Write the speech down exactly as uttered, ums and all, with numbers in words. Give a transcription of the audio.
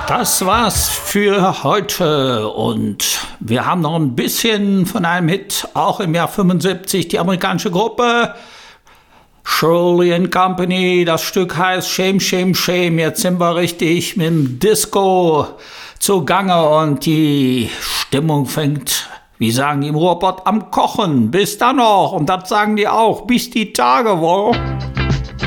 Das war's für heute und wir haben noch ein bisschen von einem Hit, auch im Jahr fünfundsiebzig, die amerikanische Gruppe Shirley and Company. Das Stück heißt Shame, Shame, Shame. Jetzt sind wir richtig mit dem Disco zugange und die Stimmung fängt, wie sagen die im Ruhrpott, am Kochen. Bis dann noch und das sagen die auch, bis die Tage wohl.